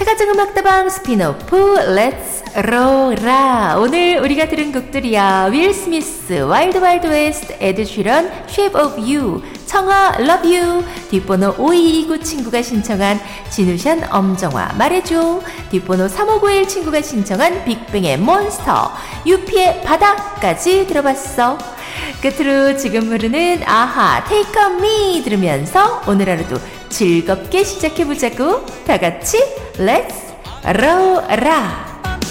가정 음악다방 스피노프 Let's Roll라. 오늘 우리가 들은 곡들이야. 윌 스미스, 와일드 와일드 웨스트, 에드 쉬런, Shape of You, 청아, Love You, 뒷번호 5229 친구가 신청한 진우션, 엄정화, 말해줘, 뒷번호 3591 친구가 신청한 빅뱅의 몬스터, 유피의 바다까지 들어봤어. 끝으로 지금 흐르는 아하, Take On Me 들으면서 오늘 하루도 즐겁게 시작해보자고. 다 같이 Let's Roll라.